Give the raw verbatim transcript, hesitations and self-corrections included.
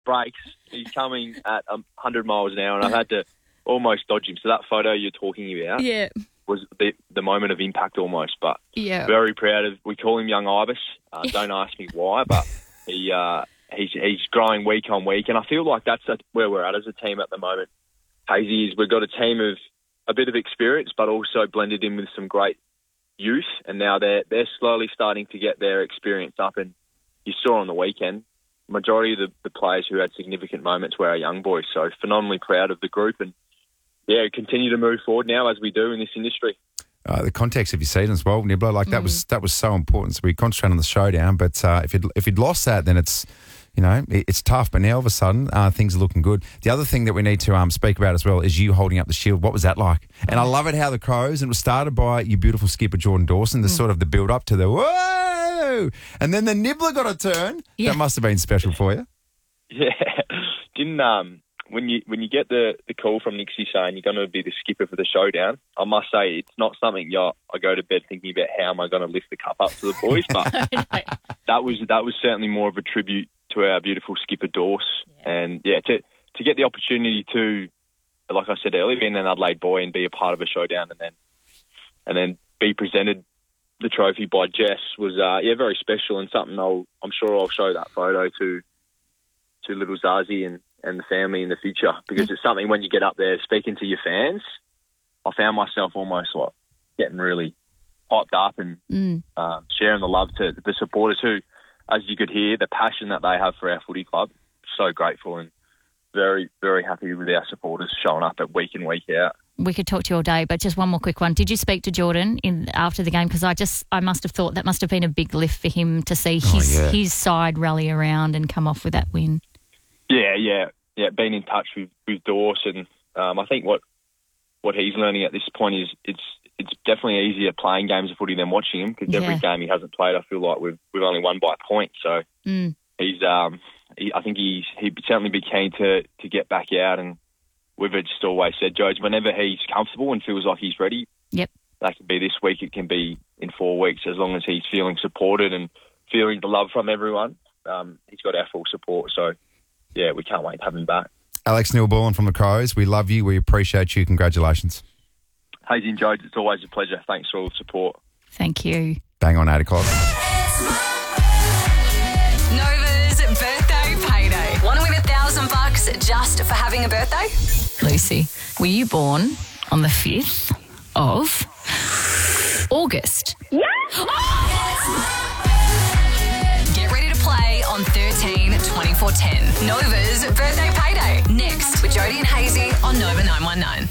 brakes. He's coming at um, one hundred miles an hour, and I've had to almost dodge him. So that photo you're talking about Yeah. was the, the moment of impact almost. But Yeah. very proud of. We call him Young Ibis. Uh, don't ask me why, but he uh, he's he's growing week on week, and I feel like that's where we're at as a team at the moment. Hazy is we've got a team of a bit of experience, but also blended in with some great youth, and now they're they're slowly starting to get their experience up. And you saw on the weekend, majority of the, the players who had significant moments were our young boys. So phenomenally proud of the group, and yeah, continue to move forward now as we do in this industry. Uh, the context of your season as well, Nibbler, like that Mm. was that was so important. So we concentrate on the showdown, but uh, if you'd if you'd lost that, then it's you know it, it's tough. But now all of a sudden, uh, things are looking good. The other thing that we need to um, speak about as well is you holding up the shield. What was that like? And I love it how the Crows, and it was started by your beautiful skipper Jordan Dawson. The Mm. sort of the build up to the whoa, and then the Nibbler got a turn. Yeah. That must have been special for you. Yeah, didn't um when you when you get the, the call from Nixie saying you're going to be the skipper for the showdown, I must say it's not something you, I go to bed thinking about how am I going to lift the cup up to the boys, but that was that was certainly more of a tribute to our beautiful skipper Dorse, Yeah. and yeah, to to get the opportunity to, like I said earlier, be an Adelaide boy and be a part of a showdown, and then and then be presented the trophy by Jess was uh, yeah very special, and something I'll I'm sure I'll show that photo to to little Zazie and, and the family in the future, because it's something when you get up there speaking to your fans, I found myself almost like getting really hyped up and Mm. uh, sharing the love to the supporters who, as you could hear, the passion that they have for our footy club. So grateful and very, very happy with our supporters showing up at week in, week out. We could talk to you all day, but just one more quick one. Did you speak to Jordan in after the game? Because I just, I must have thought that must have been a big lift for him to see his yeah. his side rally around and come off with that win. Yeah, yeah, yeah. Been in touch with with Dorse, and um, I think what what he's learning at this point is it's it's definitely easier playing games of footy than watching him, because Yeah. every game he hasn't played, I feel like we've we've only won by a point. So Mm. he's um he, I think he's he'd certainly be keen to to get back out, and we've just always said, Jodes, whenever he's comfortable and feels like he's ready, Yep. that can be this week, it can be in four weeks, as long as he's feeling supported and feeling the love from everyone. Um, he's got our full support, so yeah, we can't wait to have him back. Alex Neil-Bullen from the Crows, we love you, we appreciate you, congratulations. Hazy and Jodes, it's always a pleasure. Thanks for all the support. Thank you. Bang on eight o'clock. Nova's birthday payday. Want to win a thousand bucks just for having a birthday? Lucy, were you born on the fifth of August? Get ready to play on thirteen twenty-four ten. Nova's birthday payday. Next with Jody and Hazy on Nova nine one nine.